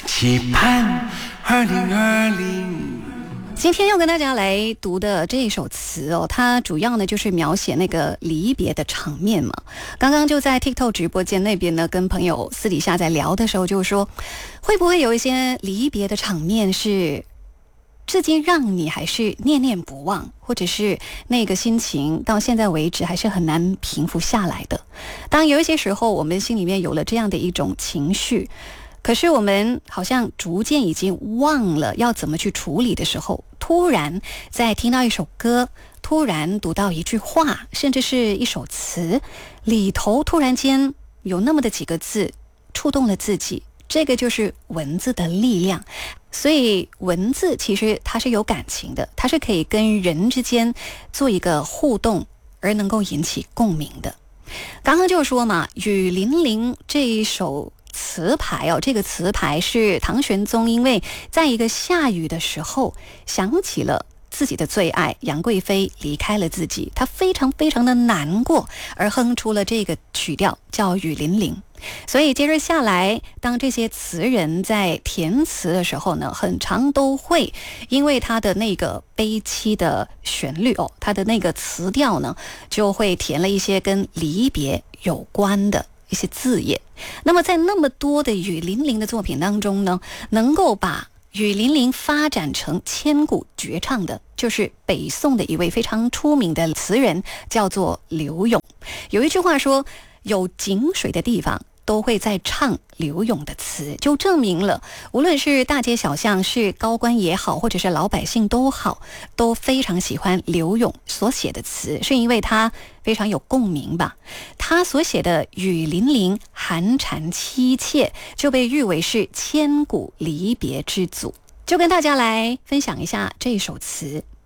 期盼2020。 今天要跟大家来读的这一首词哦，它主要呢就是描写那个离别的场面嘛。刚刚就在 TikTok 直播间那边呢，跟朋友私底下在聊的时候，就说会不会有一些离别的场面是至今让你还是念念不忘，或者是那个心情到现在为止还是很难平复下来的。当有一些时候我们心里面有了这样的一种情绪，可是我们好像逐渐已经忘了要怎么去处理的时候，突然在听到一首歌，突然读到一句话，甚至是一首词里头突然间有那么的几个字触动了自己，这个就是文字的力量。所以文字其实它是有感情的，它是可以跟人之间做一个互动，而能够引起共鸣的。刚刚就说嘛，雨霖铃这一首词牌哦，这个词牌是唐玄宗因为在一个下雨的时候想起了自己的最爱杨贵妃离开了自己，他非常非常的难过，而哼出了这个曲调叫雨霖铃。所以接着下来，当这些词人在填词的时候呢，很常都会因为他的那个悲凄的旋律哦，他的那个词调呢，就会填了一些跟离别有关的一些字眼。那么在那么多的雨霖铃的作品当中呢，能够把雨霖铃发展成千古绝唱的，就是北宋的一位非常出名的词人，叫做柳永。有一句话说，有井水的地方都会在唱柳永的词，就证明了无论是大街小巷，是高官也好，或者是老百姓都好，都非常喜欢柳永所写的词，是因为他非常有共鸣吧。他所写的雨霖铃寒蝉凄切，就被誉为是千古离别之祖。就跟大家来分享一下这首词。